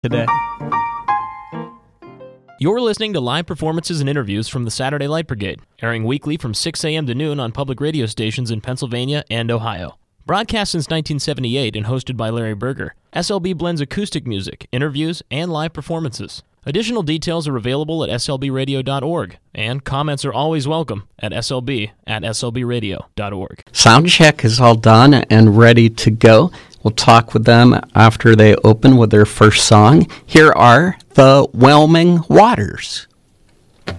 today. You're listening to live performances and interviews from the Saturday Light Brigade, airing weekly from 6 a.m. to noon on public radio stations in Pennsylvania and Ohio. Broadcast since 1978 and hosted by Larry Berger, SLB blends acoustic music, interviews, and live performances. Additional details are available at slbradio.org, and comments are always welcome at slb@slbradio.org. Sound check is all done and ready to go. We'll talk with them after they open with their first song. Here are the Whelming Waters.